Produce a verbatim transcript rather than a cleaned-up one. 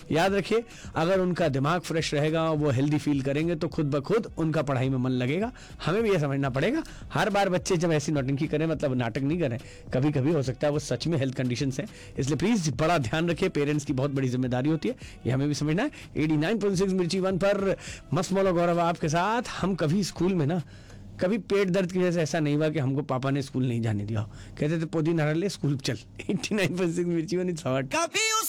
याद रखिए, अगर उनका दिमाग फ्रेश रहेगा, वो हेल्दी फील करेंगे, तो खुद ब खुद उनका पढ़ाई में मन लगेगा। हमें भी ये समझना पड़ेगा, हर बार बच्चे जब ऐसी नौटंकी करें, मतलब नाटक नहीं करें, कभी कभी हो सकता है वो सच में हेल्थ कंडीशन है। इसलिए प्लीज बड़ा ध्यान रखिए, पेरेंट्स की बहुत बड़ी जिम्मेदारी होती है, ये हमें भी समझना है। एटी नाइन पॉइंट सिक्स मिर्ची वन पर मस्त मौला गौरव आपके साथ। हम कभी स्कूल में ना, कभी पेट दर्द की वजह से ऐसा नहीं हुआ कि हमको पापा ने स्कूल नहीं जाने दिया, कहते थे पोदी नारा ले स्कूल चल। एटी नाइन पॉइंट सिक्स मिर्ची वन इट्स हॉट।